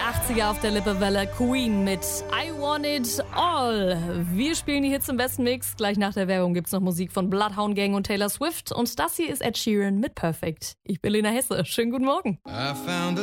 80er auf der Lippewelle. Queen mit I Want It All. Wir spielen die Hits im besten Mix. Gleich nach der Werbung gibt's noch Musik von Bloodhound Gang und Taylor Swift. Und das hier ist Ed Sheeran mit Perfect. Ich bin Lena Hesse. Schönen guten Morgen.